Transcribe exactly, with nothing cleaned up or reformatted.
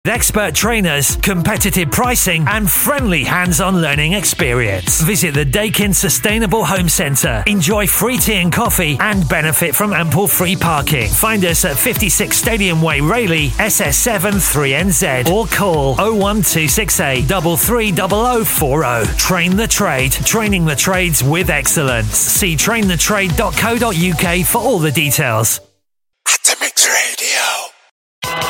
Expert trainers, competitive pricing, and friendly hands-on learning experience. Visit the Dakin Sustainable Home Centre. Enjoy free tea and coffee and benefit from ample free parking. Find us at fifty-six Stadium Way, Rayleigh, S S seven three N Z, or call oh one two six eight, three three zero zero four zero. Train the trade, training the trades with excellence. See train the trade dot co dot uk for all the details.